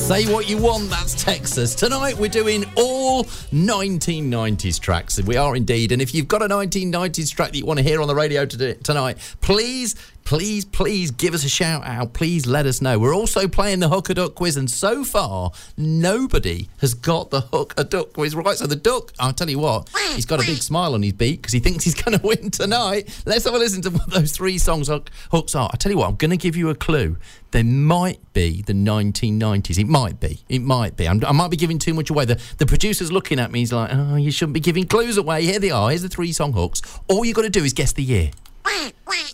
Say what you want, that's Texas. Tonight we're doing all 1990s tracks. We are indeed. And if you've got a 1990s track that you want to hear on the radio tonight, please give us a shout out. Please let us know. We're also playing the Hook a Duck quiz, and so far nobody has got the Hook a Duck quiz right. So the duck, I'll tell you what, he's got a big smile on his beak because he thinks he's going to win tonight. Let's have a listen to what those three songs hooks are. I tell you what, I'm going to give you a clue. They might be the 1990s. It might be. I might be giving too much away. The producer's looking at me. He's like, oh, you shouldn't be giving clues away. Here they are. Here's the three song hooks. All you got to do is guess the year.